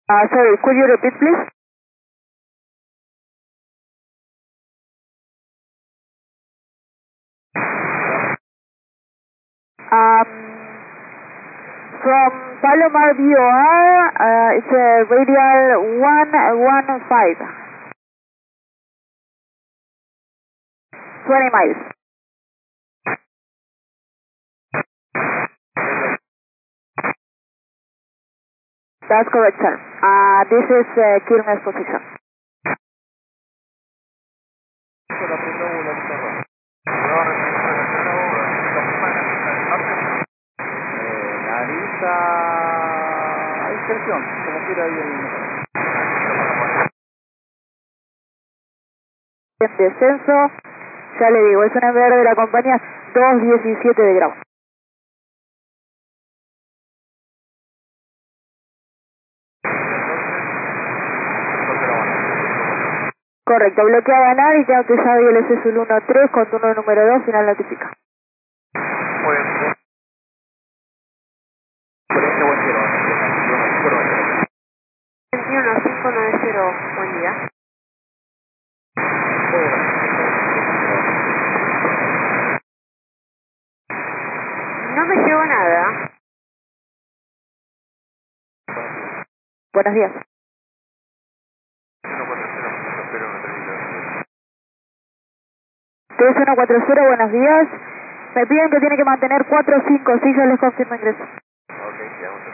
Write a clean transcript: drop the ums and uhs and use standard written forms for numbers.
Sorry, could you repeat, please? From Palomar VOR, it's a radial 115. 20 miles. That's correct, sir. This is Quilmes position. Narita a discreción, como quiera ahí En descenso, ya le digo, es una MR de la compañía 217 de grado. Correcto, bloquea ganar y tengo que ya ILC Zulu 13 con turno número 2, final notifica. Muy bien. Experiencia, buen cielo. 21590, buen día. No me llegó nada. Buenos días. 3140, buenos días. Me piden que tiene que mantener 4 o 5 sillas, les confirmo ingreso. Ok, quedamos